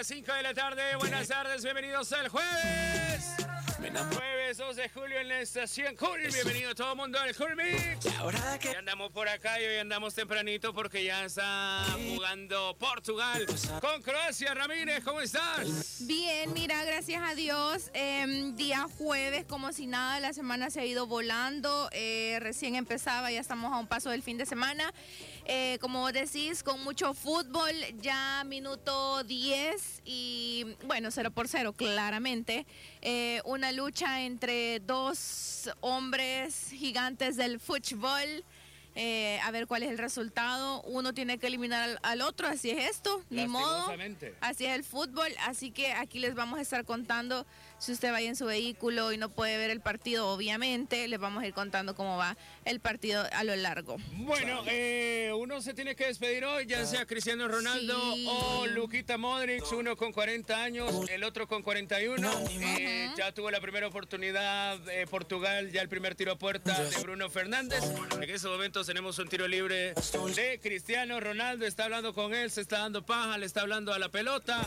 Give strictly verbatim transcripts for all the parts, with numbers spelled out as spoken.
cinco de la tarde, buenas tardes, bienvenidos al jueves. Jueves dos de julio en la estación Cool. Bienvenido todo el mundo al Cool Mix. Ya andamos por acá y hoy andamos tempranito porque ya está jugando Portugal con Croacia. Ramírez, ¿cómo estás? Bien, mira, gracias a Dios. Eh, día jueves, como si nada, la semana se ha ido volando. Eh, recién empezaba, ya estamos a un paso del fin de semana. Eh, como vos decís, con mucho fútbol, ya minuto diez y bueno, cero por cero, claramente. Eh, una lucha entre dos hombres gigantes del fútbol. Eh, a ver cuál es el resultado. Uno tiene que eliminar al, al otro, así es esto, ni modo. Así es el fútbol, así que aquí les vamos a estar contando. Si usted vaya en su vehículo y no puede ver el partido, obviamente, les vamos a ir contando cómo va el partido a lo largo. Bueno, eh, uno se tiene que despedir hoy, ya sea Cristiano Ronaldo sí. o Luquita Modric, uno con cuarenta años, el otro con cuarenta y uno. Eh, uh-huh. Ya tuvo la primera oportunidad eh, Portugal, ya el primer tiro a puerta de Bruno Fernández. En ese momento tenemos un tiro libre de Cristiano Ronaldo, está hablando con él, se está dando paja, le está hablando a la pelota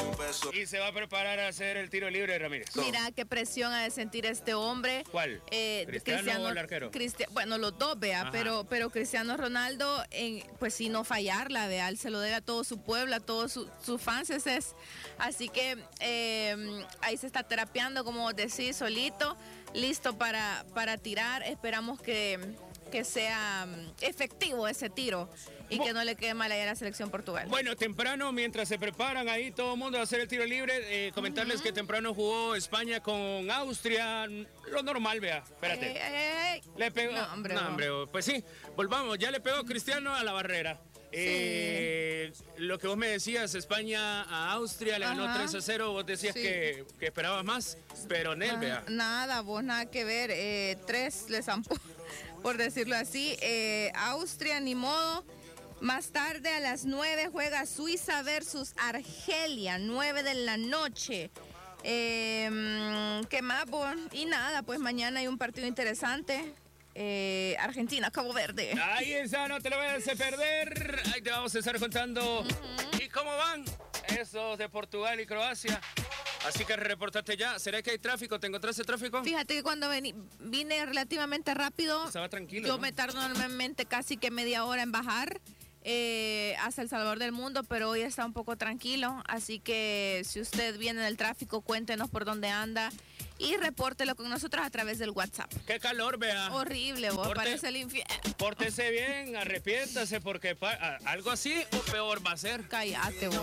y se va a preparar a hacer el tiro libre, Ramírez. Mira qué presión ha de sentir este hombre. ¿Cuál? Eh, ¿Cristiano, Cristiano o el arquero? Cristi- bueno, los dos, vea, pero, pero Cristiano Ronaldo, en, pues sí, no fallarla, vea, él se lo debe a todo su pueblo, a todos sus su fans, ese es. Así que eh, ahí se está terapeando, como decís, solito, listo para, para tirar. Esperamos que... que sea efectivo ese tiro y que no le quede mal ahí a la selección Portugal. Bueno, temprano, mientras se preparan ahí todo el mundo a hacer el tiro libre, eh, comentarles uh-huh. que temprano jugó España con Austria, lo normal, vea, espérate. Ay, ay, ay. Le pegó, no, hombre, no, hombre, pues sí, volvamos, ya le pegó Cristiano a la barrera. Eh, sí. Lo que vos me decías, España a Austria le ganó Ajá. tres a cero, vos decías sí. que, que esperabas más, pero Nel, vea. Nada, vos nada que ver, eh, tres les han por decirlo así. Eh, Austria, ni modo. Más tarde a las nueve juega Suiza versus Argelia, nueve de la noche. Eh, ¿Qué más, vos? Y nada, pues mañana hay un partido interesante. Eh, Argentina, Cabo Verde. Ahí está, no te lo vayas a perder. Ahí te vamos a estar contando. Uh-huh. ¿Y cómo van esos de Portugal y Croacia? Así que reportate ya. ¿Será que hay tráfico? ¿Te encontraste tráfico? Fíjate que cuando vení, vine relativamente rápido. Estaba tranquilo. Yo ¿no? me tardo normalmente casi que media hora en bajar eh, hasta El Salvador del Mundo, pero hoy está un poco tranquilo. Así que si usted viene del tráfico, cuéntenos por dónde anda y repórtelo con nosotros a través del WhatsApp. ¡Qué calor, vea! Horrible, vos, Porte, parece el infierno. Pórtese bien, arrepiéntase, porque pa, a, algo así o peor va a ser. Cállate, vos.